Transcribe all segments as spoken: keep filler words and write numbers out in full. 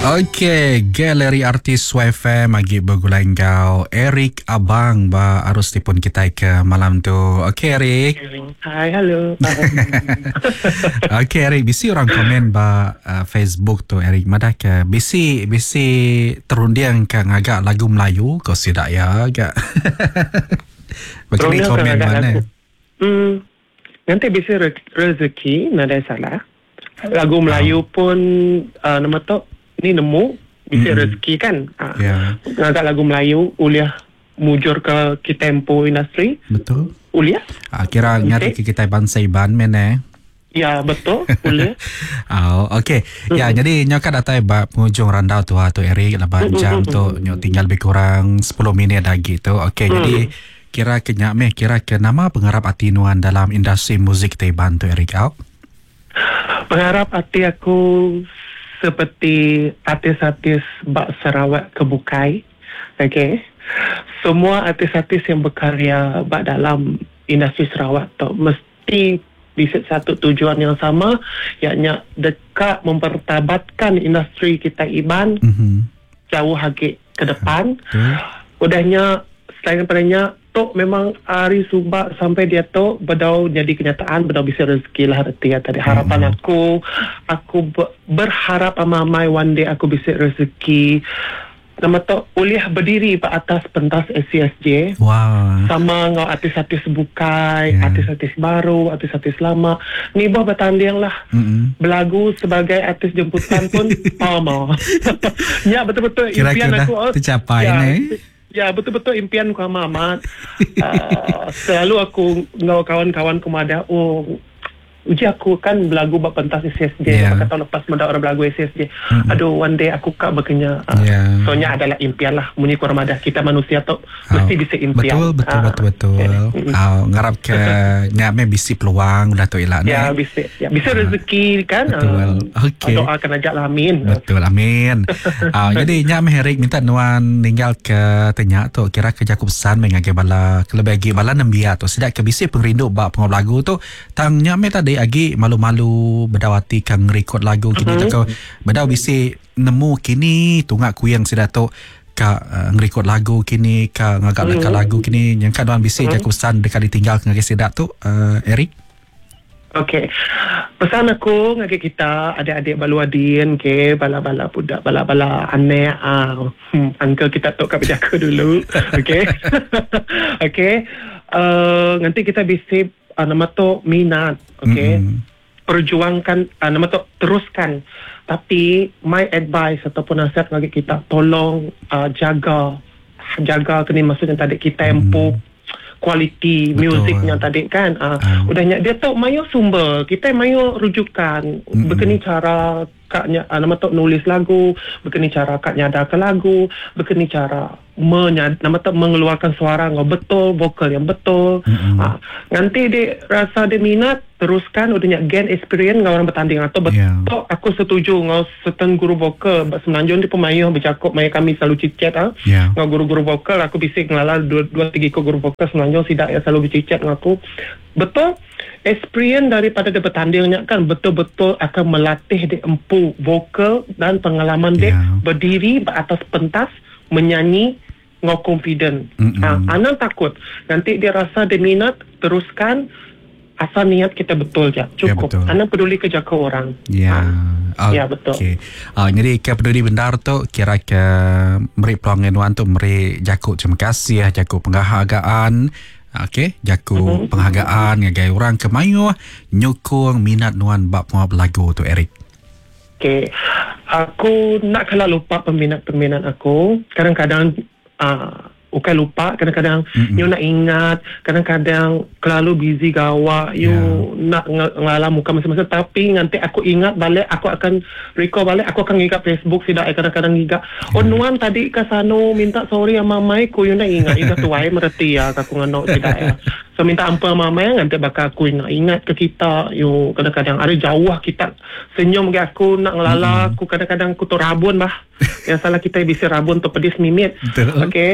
Okey, galeri artis Y F M agi bergulai kau Eric Abang ba arus tipun kita ke malam tu. Okey Eric. Hai, halo. Okey Eric, bisi orang komen ba uh, Facebook tu Eric madah ke bisi bisi terundiang ke ngagak lagu Melayu kau sidak ya agak. Bagaimana komen mana? Hmm. Nanti bisa re- rezeki nada salah. Lagu Melayu oh. pun uh, nama tu ni nemu bisa mm-hmm. rezeki kan. Uh, yeah. Ngagak lagu Melayu uliah mujur ke Kitempo industri. Betul. Uliah. Ah, kira ngari ke kita bangsa Iban mene. Ya betul. Uliah. Oh, okey. Mm-hmm. Ya, jadi nyoka datai ba penghujung randau tu tu Eric lapan mm-hmm. jam tu nyok tinggal lebih kurang sepuluh minit lagi tu. Okey, mm. jadi kira kenyak meh kira ke nama pengharap hati nuan dalam industri muzik Taiban tu Eric out. Pengharap hati aku seperti artis-artis Bak Sarawak Kebukai. Okey. Semua artis-artis yang berkarya Bak dalam industri Sarawak tu mesti di satu tujuan yang sama, iaitu dekat mempertabatkan industri kita Iban mm-hmm. jauh lagi ke depan. Okay. Udahnya selain daripadanya Tok memang hari subak sampai dia Tok berdau jadi kenyataan, berdau bisa rezeki lah arti ya tadi. Harapan mm-hmm. aku, aku berharap amai one day aku bisa rezeki. Nama Tok uliah berdiri pada atas pentas S C S J. Wow. Sama ngau artis-artis bukai, yeah. artis-artis baru, artis-artis lama. Ni bah bertanding lah. Mm-hmm. Berlagu sebagai artis jemputan pun pama. Ya betul-betul impian kira-kira aku. Tercapai ya, ni. Ya betul-betul impian ku amat. uh, selalu aku ngau kawan-kawan ku ada oh uji aku kan berlagu bak pentas S C S J. Yeah. Maka tahun lepas mendak orang berlagu S C S J. Mm-hmm. Aduh one day aku kak berkenya. Uh, yeah. Soalnya adalah impian lah. Muni kurang ada kita manusia tu oh. mesti bisa impian. Betul betul uh, betul betul. Okay. Oh, ngarap ke nyame bisi peluang udah tu ilah. Ya bisa. Ya bisa uh, rezeki kan. Betul. Uh, Okey. Doakan aja lah amin. Betul amin. uh, jadi nyame Herik minta nuan tinggal ke tanya tu kira ke Jakub San mengage bala kelebih bala nembia tu sedak ke bisi pengrindu bak pengop lagu tu tang nyame tadi agi malu-malu berdawati kang rekod lagu kini uh-huh. tak berdau bisi nemu kini tunggak kuyang sedato ka uh, ngerekod lagu kini ka ngagak uh-huh. lagu kini yang kaduan bisi uh-huh. Jakub San dekat ditinggal ngage sedak tu uh, Eric. Okey. Pesan aku ngage kita adik-adik baluadin ke bala-bala budak bala-bala anek ah hmm, uncle kita tok kat berjaga dulu. Okey. Okey. Uh, nanti kita bisi Uh, nama tu minat, okay? Mm-hmm. Perjuangkan, uh, nama tu teruskan. Tapi my advice ataupun nasihat bagi kita, tolong uh, jaga, jaga kini maksudnya tadi kita tempo, mm-hmm. kualiti musiknya tadi kan. Uh, um. Udahnya dia tu mayu sumber, kita mayu rujukan, mm-hmm. begini cara kaknya uh, nama tu nulis lagu, begini cara kaknya ada ke lagu, begini cara Menya, nama tak mengeluarkan suara ngau betul, vokal yang betul. Mm-hmm. Ha, nanti dia rasa dia minat, teruskan, udahnya gain experience ngau orang bertanding atau betul. Yeah. Aku setuju ngau certain guru vokal semenanjung di pemayu bercakap maya kami selalu cicet ah. Yeah. Ngau guru-guru vokal aku bisik ngelala dua, dua tiga ko guru vokal semenanjung sidak ya selalu bercicet ngaku. Betul. Experience daripada dia bertandingnya kan betul-betul akan melatih dia empu vokal dan pengalaman dia yeah. berdiri atas pentas menyanyi ngau confident. Mm-hmm. Ha, Anak takut nanti dia rasa dia minat teruskan asal niat kita betul je cukup. Ya, Anak peduli kerja ke orang. Ya. Ha. Okay. Ya betul. Okay. Uh, jadi ke peduli bendar tu kira ke meri peluang nuan tu meri jakuk terima kasih ya jakuk penghargaan. Okey, jakuk mm-hmm. penghargaan ngagai orang ke mayu nyokong minat nuan bab pengap lagu tu Eric. Okey. Aku nak kalah lupa peminat-peminat aku. Kadang-kadang uh, bukan lupa, kadang-kadang mm-hmm. you nak ingat, kadang-kadang terlalu busy gawa, you yeah. nak ng- ngalah muka masing-masing, tapi nanti aku ingat balik, aku akan recall balik, aku akan ngigap Facebook, tidak kadang-kadang ngigap. Yeah. Oh nuan tadi ke sana minta sorry sama mamai ku, you nak ingat, you tuai mereti ya, aku nganok tidak ya. So minta ampun sama mamai, nanti bakal aku ingat, ingat ke kita, you kadang-kadang ada jauh kita senyum ke aku, nak ngelala, mm-hmm. aku kadang-kadang aku tu rabun bah. Yang salah kita bisa rabun tu pedis mimit. Okay.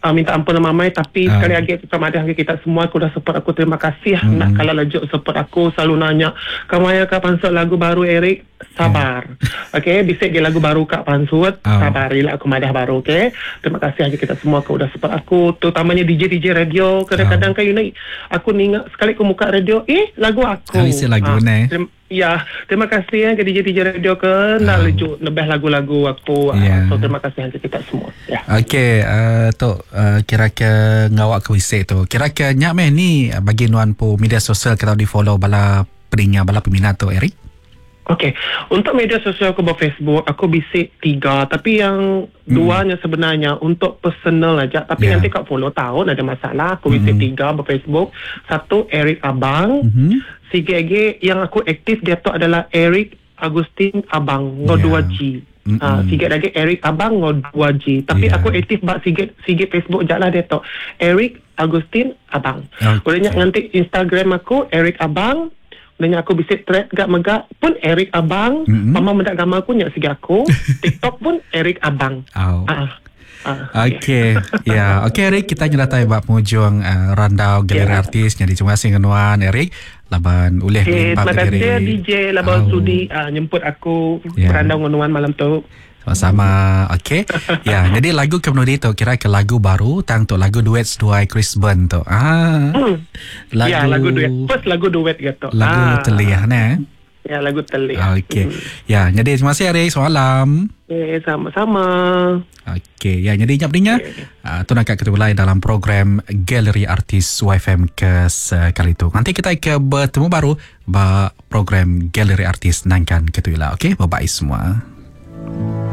uh, minta ampun sama Mai, tapi Ah. sekali lagi sama ada kita semua aku dah support aku, terima kasih. Mm-mm. Nak kalau lanjut support aku selalu nanya kamu ya kak pansut lagu baru Eric, sabar. Okey, bisik dia lagu baru kak pansut, Oh. sabarilah aku madah baru. Okey, terima kasih lagi kita semua aku udah support aku, terutamanya D J D J radio. Kadang-kadang kan you know, aku ni ingat sekali aku buka radio, eh lagu aku. Ah, isi lagu ni. terima, ya, terima kasih ya ke D J D J radio ke nak Oh. lejuk lebih lagu-lagu aku. Ah, Ya. So terima kasih lagi kita semua. Ya. Okey, uh, tu uh, kira-kira ngawak ke wisik tu. Kira-kira nyak meh ni uh, bagi nuan pu media sosial kita di follow bala peringat bala peminat tu Eric. Okey, untuk media sosial aku buat Facebook, aku bisik tiga. Tapi yang Hmm. duanya sebenarnya untuk personal aja. Tapi Ya. nanti kau follow tahun ada masalah. Aku bisik Hmm. tiga buat Facebook. Satu, Eric Abang. Mhm. Tiga lagi yang aku aktif dia tu adalah Eric Agustin Abang. Ngo Ya. dua G. Mm-mm. Ah, sikit lagi Eric Abang ngo dua G. Tapi Ya. aku aktif bak sikit sikit Facebook je lah dia tu. Eric Agustin Abang. Okey. Boleh nanti Instagram aku Eric Abang. Boleh aku bisik thread gak megak pun Eric Abang. Mm-mm. Mama mendak gambar aku nyak segi aku. TikTok pun Eric Abang. Oh. Ah. Ah. Okey. Ya, okey Eric, kita nyeratai bab penghujung uh, randau galeri Ya. artis. Jadi terima kasih dengan nuan Eric. Laban boleh Okay, melimpah terima ke kasih diri. D J Labau Oh. Sudi uh, nyemput aku Ya. berandau ngonuan malam tu. Sama-sama. Okey. Ya, jadi lagu kemudian tu kira ke lagu baru tang tu lagu duet Dua Chris Burn tu. Ah. Hmm. Lagu Ya, lagu duet. First lagu duet gitu. Lagu Teliah ni. Ya, lagu Telik. Okey. Hmm. Ya, jadi terima kasih Eric. Semalam. Okay, sama-sama. Okey, ya jadi nyap dinya. Uh, tu nak ketemu lain dalam program Galeri Artis Y F M ke sekali tu. Nanti kita ke bertemu baru ba program Galeri Artis nangkan ketuila. Okey, bye bye semua.